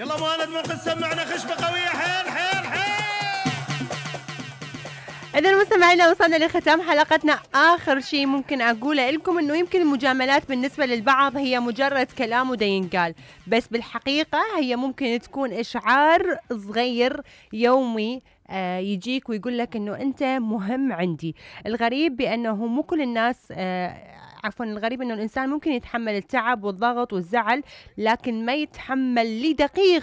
يلا مهند ممكن تسمعنا خشبة قوية حيل حيل حيل. إذا مستمعينا وصلنا لختام حلقتنا. آخر شيء ممكن أقوله لكم إنه يمكن المجاملات بالنسبة للبعض هي مجرد كلام وده ينقال، بس بالحقيقة هي ممكن تكون إشعار صغير يومي يجيك ويقول لك إنه أنت مهم عندي. الغريب بأنه مو كل الناس الغريب إنه الإنسان ممكن يتحمل التعب والضغط والزعل، لكن ما يتحمل لدقيقة